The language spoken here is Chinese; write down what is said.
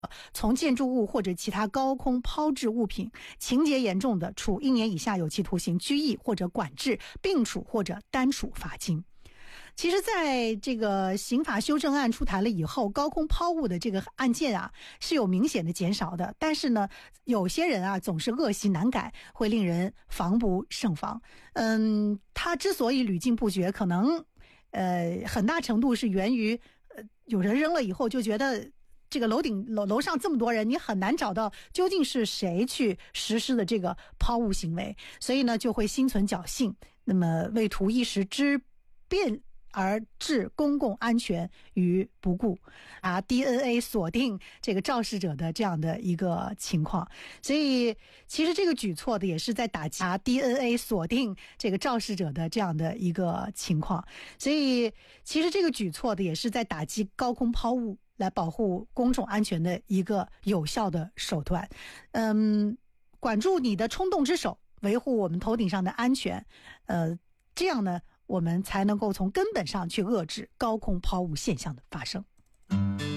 从建筑物或者其他高空抛掷物品，情节严重的，处1年以下有期徒刑、拘役或者管制，并处或者单处罚金。其实在这个刑法修正案出台了以后，高空抛物的这个案件啊是有明显的减少的，但是呢有些人啊总是恶习难改，会令人防不胜防。他之所以屡禁不绝，可能很大程度是源于有人扔了以后就觉得这个楼上这么多人，你很难找到究竟是谁去实施的这个抛物行为，所以呢就会心存侥幸，那么为图一时之便而置公共安全于不顾啊 DNA 锁定这个肇事者的这样的一个情况。所以其实这个举措的也是在打击DNA 锁定这个肇事者的这样的一个情况。所以其实这个举措的也是在打击高空抛物，来保护公众安全的一个有效的手段。管住你的冲动之手，维护我们头顶上的安全，这样呢我们才能够从根本上去遏制高空抛物现象的发生。